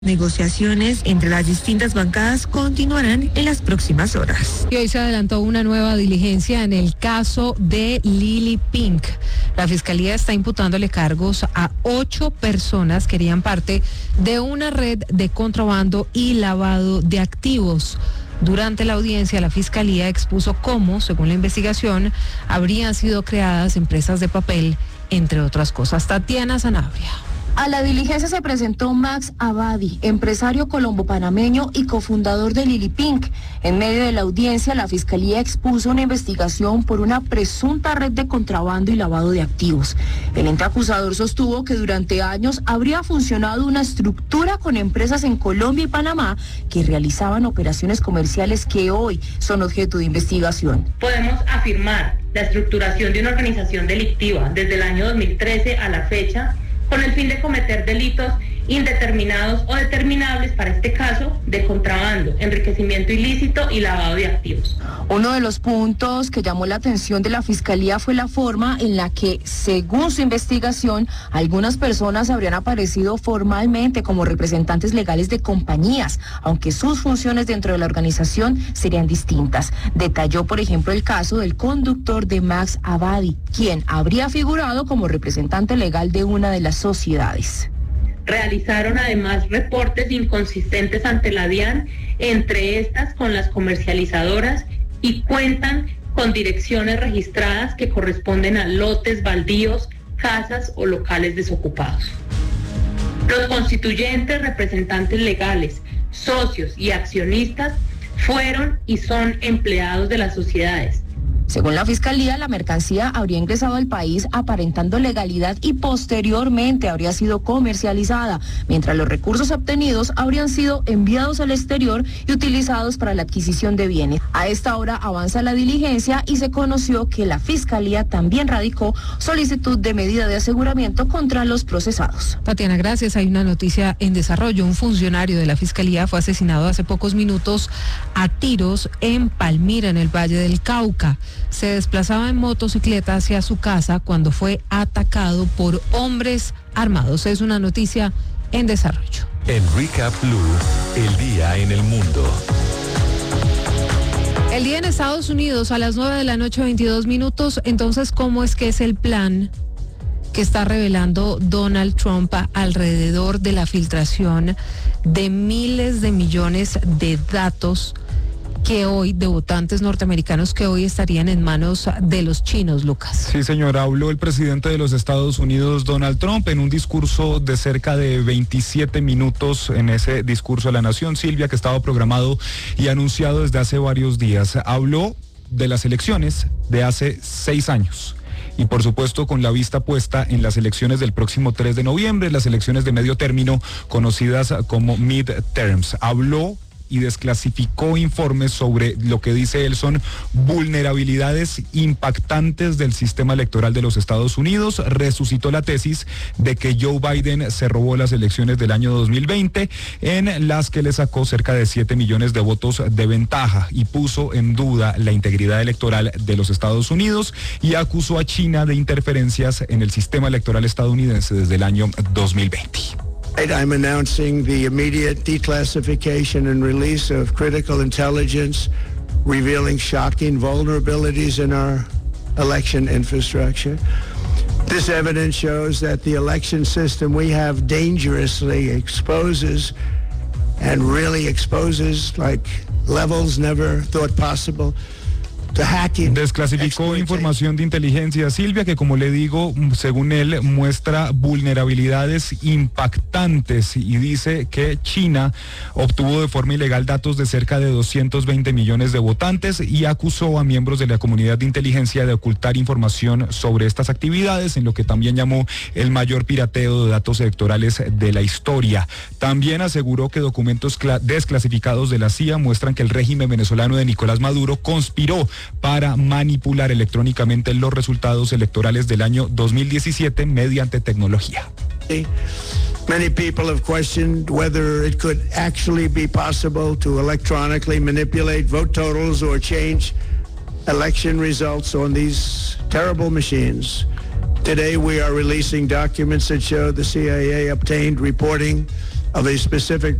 Negociaciones entre las distintas bancadas continuarán en las próximas horas. Y hoy se adelantó una nueva diligencia en el caso de Lily Pink. La Fiscalía está imputándole cargos a 8 personas que harían parte de una red de contrabando y lavado de activos. Durante la audiencia, la Fiscalía expuso cómo, según la investigación, habrían sido creadas empresas de papel, entre otras cosas. Tatiana Sanabria. A la diligencia se presentó Max Abadi, empresario colombo-panameño y cofundador de Lily Pink. En medio de la audiencia, la Fiscalía expuso una investigación por una presunta red de contrabando y lavado de activos. El ente acusador sostuvo que durante años habría funcionado una estructura con empresas en Colombia y Panamá que realizaban operaciones comerciales que hoy son objeto de investigación. Podemos afirmar la estructuración de una organización delictiva desde el año 2013 a la fecha, con el fin de cometer delitos indeterminados o determinables, para este caso, de contrabando, enriquecimiento ilícito y lavado de activos. Uno de los puntos que llamó la atención de la Fiscalía fue la forma en la que, según su investigación, algunas personas habrían aparecido formalmente como representantes legales de compañías, aunque sus funciones dentro de la organización serían distintas. Detalló, por ejemplo, el caso del conductor de Max Abadi, quien habría figurado como representante legal de una de las sociedades. Realizaron además reportes inconsistentes ante la DIAN, entre estas con las comercializadoras, y cuentan con direcciones registradas que corresponden a lotes baldíos, casas o locales desocupados. Los constituyentes, representantes legales, socios y accionistas fueron y son empleados de las sociedades. Según la Fiscalía, la mercancía habría ingresado al país aparentando legalidad y posteriormente habría sido comercializada, mientras los recursos obtenidos habrían sido enviados al exterior y utilizados para la adquisición de bienes. A esta hora avanza la diligencia y se conoció que la Fiscalía también radicó solicitud de medida de aseguramiento contra los procesados. Tatiana, gracias. Hay una noticia en desarrollo. Un funcionario de la Fiscalía fue asesinado hace pocos minutos a tiros en Palmira, en el Valle del Cauca. Se desplazaba en motocicleta hacia su casa cuando fue atacado por hombres armados. Es una noticia en desarrollo. En Recap Blue, el día en el mundo. El día en Estados Unidos a las 9:22 p.m. Entonces, ¿cómo es que es el plan que está revelando Donald Trump alrededor de la filtración de miles de millones de datos de votantes norteamericanos que hoy estarían en manos de los chinos, Lucas? Sí, señora, habló el presidente de los Estados Unidos, Donald Trump, en un discurso de cerca de 27 minutos. En ese discurso a la nación, Silvia, que estaba programado y anunciado desde hace varios días, habló de las elecciones de hace 6 años. Y por supuesto con la vista puesta en las elecciones del próximo 3 de noviembre, las elecciones de medio término conocidas como midterms. Habló y desclasificó informes sobre lo que dice él son vulnerabilidades impactantes del sistema electoral de los Estados Unidos. Resucitó la tesis de que Joe Biden se robó las elecciones del año 2020, en las que le sacó cerca de 7 millones de votos de ventaja, y puso en duda la integridad electoral de los Estados Unidos y acusó a China de interferencias en el sistema electoral estadounidense desde el año 2020. I'm announcing the immediate declassification and release of critical intelligence revealing shocking vulnerabilities in our election infrastructure. This evidence shows that the election system we have dangerously exposes and really exposes like levels never thought possible. Desclasificó información de inteligencia, Silvia, que, como le digo, según él, muestra vulnerabilidades impactantes, y dice que China obtuvo de forma ilegal datos de cerca de 220 millones de votantes, y acusó a miembros de la comunidad de inteligencia de ocultar información sobre estas actividades, en lo que también llamó el mayor pirateo de datos electorales de la historia. También aseguró que documentos desclasificados de la CIA muestran que el régimen venezolano de Nicolás Maduro conspiró para manipular electrónicamente los resultados electorales del año 2017 mediante tecnología. Many people have questioned whether it could actually be possible to electronically manipulate vote totals or change election results on these terrible machines. Today we are releasing documents that show the CIA obtained reporting of a specific